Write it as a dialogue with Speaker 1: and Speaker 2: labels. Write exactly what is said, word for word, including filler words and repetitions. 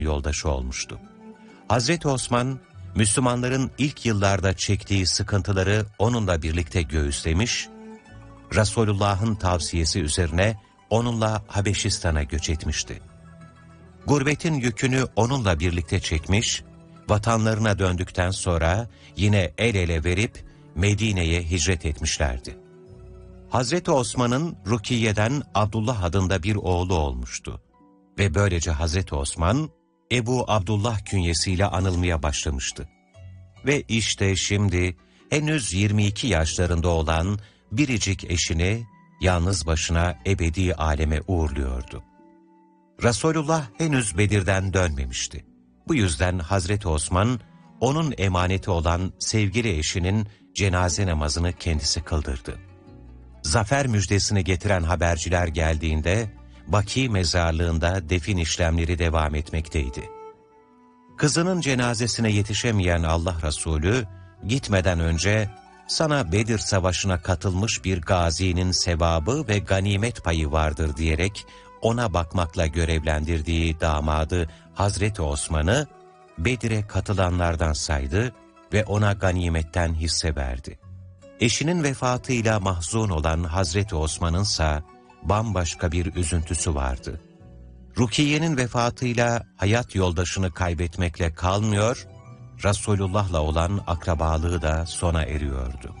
Speaker 1: yoldaşı olmuştu. Hazreti Osman, Müslümanların ilk yıllarda çektiği sıkıntıları onunla birlikte göğüslemiş, Resulullah'ın tavsiyesi üzerine onunla Habeşistan'a göç etmişti. Gurbetin yükünü onunla birlikte çekmiş, vatanlarına döndükten sonra yine el ele verip Medine'ye hicret etmişlerdi. Hazreti Osman'ın Rukiye'den Abdullah adında bir oğlu olmuştu ve böylece Hazreti Osman, Ebu Abdullah künyesiyle anılmaya başlamıştı. Ve işte şimdi henüz yirmi iki yaşlarında olan biricik eşini yalnız başına ebedi aleme uğurluyordu. Resulullah henüz Bedir'den dönmemişti. Bu yüzden Hazreti Osman, onun emaneti olan sevgili eşinin cenaze namazını kendisi kıldırdı. Zafer müjdesini getiren haberciler geldiğinde, Baki mezarlığında defin işlemleri devam etmekteydi. Kızının cenazesine yetişemeyen Allah Resulü, gitmeden önce, sana Bedir Savaşı'na katılmış bir gazinin sevabı ve ganimet payı vardır diyerek, ona bakmakla görevlendirdiği damadı Hazreti Osman'ı, Bedir'e katılanlardan saydı ve ona ganimetten hisse verdi. Eşinin vefatıyla mahzun olan Hazreti Osman'ınsa bambaşka bir üzüntüsü vardı. Rukiye'nin vefatıyla hayat yoldaşını kaybetmekle kalmıyor, Resulullah'la olan akrabalığı da sona eriyordu.